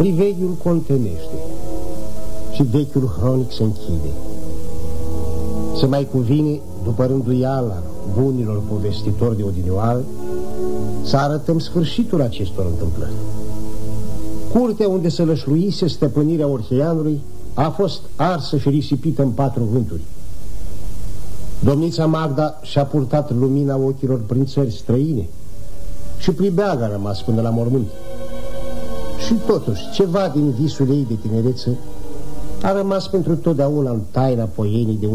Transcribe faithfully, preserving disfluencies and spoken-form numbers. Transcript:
Priveghiul contenește și vechiul hronic se închide. Se mai cuvine, după rânduiala bunilor povestitori de odinioară, să arătăm sfârșitul acestor întâmplări. Curtea unde se lășluise stăpânirea Orheianului a fost arsă și risipită în patru vânturi. Domnița Magda și-a purtat lumina ochilor prin țări străine și plibeagă a rămas până la mormânt. Și totuși, ceva din visul ei de tinerețe a rămas pentru totdeauna în taina poienii de